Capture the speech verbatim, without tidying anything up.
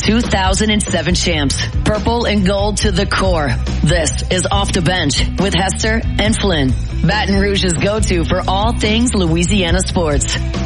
two thousand seven champs. Purple and gold to the core. This is Off the Bench with Hester and Flynn. Baton Rouge's go-to for all things Louisiana sports.